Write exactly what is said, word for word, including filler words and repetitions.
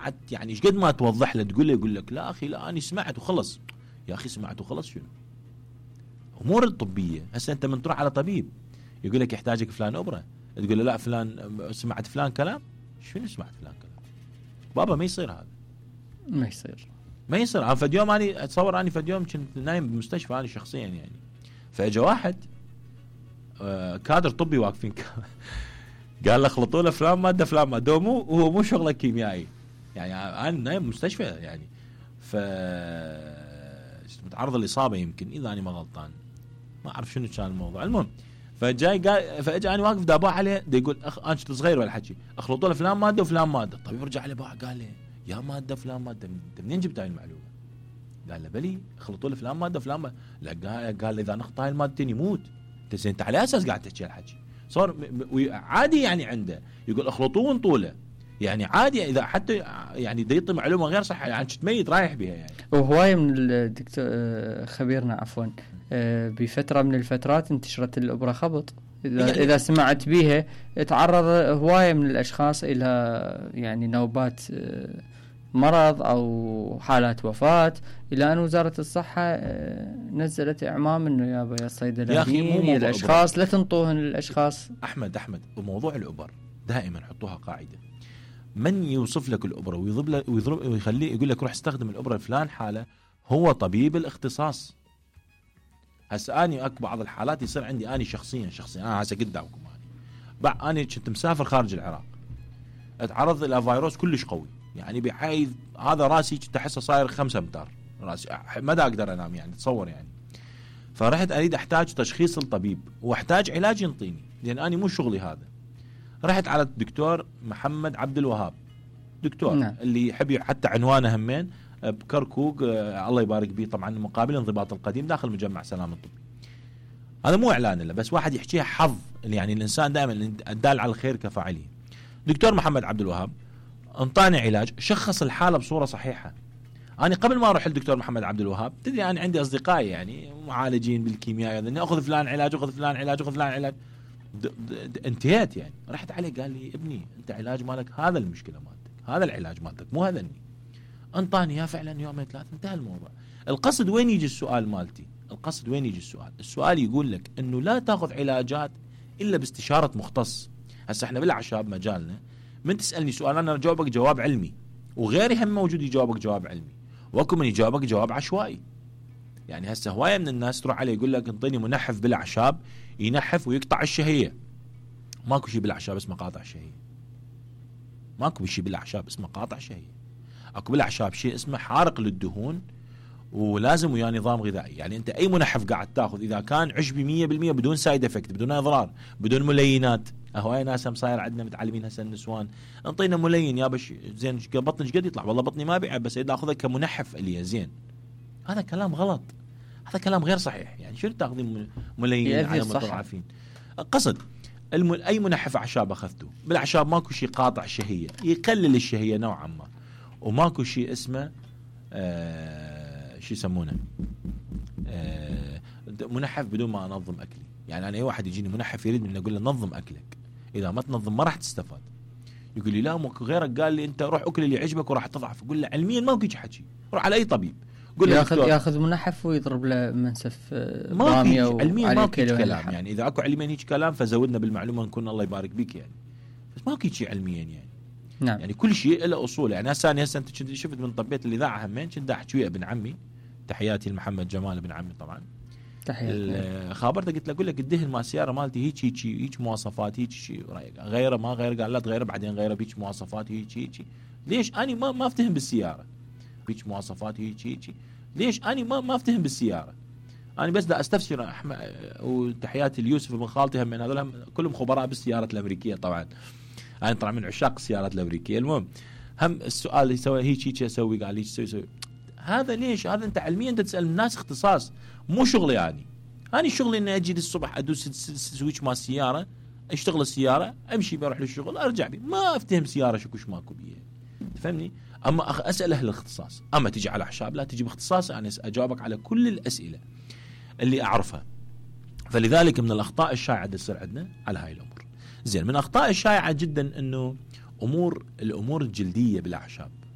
حتى يعني ايش قد ما توضح له تقول له يقول لك لا اخي لا انا سمعت وخلص. يا اخي سمعت وخلص شنو؟ امور الطبيه هسه انت من تروح على طبيب يقول لك يحتاجك فلان ابره، تقول له لا فلان سمعت فلان كلام. شنو سمعت فلان كلام؟ بابا ما يصير هذا، ما يصير ما يصير. انا فد يوم اني اتصور اني فد يوم كنت نايم بالمستشفى انا شخصيا يعني، فاجا واحد آه كادر طبي واقفين قال له خلطوا له فلان ماده فلان ماده، هو مو هو مو شغله كيميائي يعني، انا نايم بالمستشفى يعني. ف متعرض الاصابه يمكن اذا انا ما غلطان، ما اعرف شنو كان الموضوع. المهم فجاي قال فاجا انا واقف دابا عليه دا يقول اخ انا كنت صغير ولا حكي اخلطوا له فلان ماده وفلان ماده. الطبيب رجع عليه باع قال له يا ماده فلان ماده انت منين جبت هاي المعلومه؟ قال له بلي اخلطوا له فلان ماده فلان ماده. لا قال قال اذا نخلط هاي المادتين يموت. انت انت على اساس قاعد تحكي الحكي صار عادي يعني عنده يقول اخلطوه وانطوله يعني عادي اذا حتى يعني دا يعطي معلومه غير صح يعني تميت رايح بها يعني. وهوايه من الدكتور خبيرنا عفوا بفتره من الفترات انتشرت الابره خبط، اذا يعني اذا سمعت بيها تعرض هوايه من الاشخاص الى يعني نوبات مرض او حالات وفاه، الى ان وزاره الصحه نزلت اعمام انه يابا يا الصيدليين يا الاشخاص لا تنطوهن للاشخاص. احمد احمد وموضوع الابر دائما حطوها قاعده، من يوصف لك الابره ويضرب لك ويضرب ويخليه يقول لك روح استخدم الابره فلان حاله هو طبيب الاختصاص. هسه اني اكو بعض الحالات يصير عندي اني شخصيا شخصيا انا هسه قدامكم اني بعد اني كنت مسافر خارج العراق اتعرض الى فيروس كلش قوي يعني بحيث هذا راسي كنت احسه صاير خمسة امتار راسي ما دا اقدر انام يعني تصور يعني. فرحت اريد احتاج تشخيص الطبيب واحتاج علاج ينطيني لان اني مو شغلي هذا. رحت على الدكتور محمد عبد الوهاب دكتور نعم. اللي يحب حتى عنوانه همين بكركوك آه الله يبارك به طبعا مقابل انضباط القديم داخل مجمع سلام الطبي. هذا مو اعلان له بس واحد يحكيها حظ يعني الانسان دائما الدال على الخير كفاعله. دكتور محمد عبد الوهاب انطاني علاج شخص الحاله بصوره صحيحه. انا قبل ما اروح للدكتور محمد عبد الوهاب تدري انا عندي اصدقائي يعني معالجين بالكيمياء اني اخذ فلان علاج اخذ فلان علاج اخذ فلان علاج د د انتهيت يعني. رحت عليه قال لي ابني انت علاج مالك هذا المشكله مالتك هذا العلاج مالتك مو هذا الني. انطاني يا فعلا يومين ثلاثه انتهى الموضوع. القصد وين يجي السؤال مالتي؟ القصد وين يجي السؤال؟ السؤال يقول لك انه لا تاخذ علاجات الا باستشاره مختص. هسه احنا بالاعشاب مجالنا من تسالني سؤال انا اجاوبك جواب علمي وغيري هم موجود يجاوبك جواب علمي واكو من يجاوبك جواب عشوائي. يعني هسه هوايه من الناس تروح عليه يقول لك انطيني منحف بالاعشاب ينحف ويقطع الشهيه. ماكو شيء بالاعشاب اسمه قاطع شهيه. ماكو شيء بالاعشاب اسمه قاطع شهيه. اكو بالاعشاب شيء اسمه حارق للدهون ولازم وياه نظام غذائي. يعني انت اي منحف قاعد تاخذ اذا كان عشبي مية بالمية بدون سايد افكت بدون اضرار بدون ملينات. هواي ناس هم صاير عندنا متعلمين هسه النسوان انطينا ملين يا بش زين بطني ايش قد يطلع والله بطني ما بيعب بس اذا اخذه كمنحف الي زين. هذا كلام غلط هذا كلام غير صحيح. يعني شو تاخذين ملين على مضاعفين؟ قصد الم... اي منحف اعشاب اخذته بالاعشاب ماكو شيء قاطع شهيه يقلل الشهيه نوعا ما وماكو شيء اسمه آه... شو يسمونه آه... منحف بدون ما انظم اكلي. يعني انا اي واحد يجيني منحف يريد مني اقول له نظم اكلك اذا ما تنظم ما راح تستفاد. يقول لي لا ماكو غيرك قال لي انت روح اكل اللي يعجبك وراح تضعف. اقول له علميا ماكو شيء حكي روح على اي طبيب قول له ياخذ ياخذ منحف ويضرب له منسف باميه علميا ماكو كلام. يعني اذا اكو علميا هيك كلام فزودنا بالمعلومه نكون الله يبارك بك يعني. بس ماكو شيء علميا يعني. نعم. يعني كل شيء له اصول. يعني هسه انا هسه انت شفت من طبيت الاذاعه همين كنت احكي ويا ابن عمي تحياتي لمحمد جمال ابن عمي طبعا تحياتي خابرته قلت له اقول لك الدهن مال السياره مالتي هيك هيك هيك مواصفات هيك شيء غيره ما غير قال لا تغيره بعدين غيره بيك مواصفات هيك هيك. ليش انا ما ما افتهم بالسياره بيك مواصفات هيك هيك ليش انا ما ما افتهم بالسياره. انا بس دا استفسر احمد وتحياتي ليوسف بن خالتي هم من هذول كلهم خبراء بالسيارات الامريكيه طبعا. انا طبعا من عشاق السيارات الامريكيه. المهم هم السؤال يسوي هيك هيك اسوي قال لي يسوي يسوي هذا ليش؟ هذا انت علميا انت تسال الناس اختصاص مو شغلي يعني. انا شغلي اني اجي الصبح ادوس سويتش مال السياره اشتغل السياره امشي بروح للشغل ارجع بي ما افتهم سياره شكوش ماكو بيها تفهمني. اما اسال اهل الاختصاص. اما تجي على اعشاب لا تجي باختصاص يعني اجاوبك على كل الاسئله اللي اعرفها. فلذلك من الاخطاء الشائعه تصير عندنا على هاي الامور. زين من الاخطاء الشائعه جدا انه امور الامور الجلديه بالاعشاب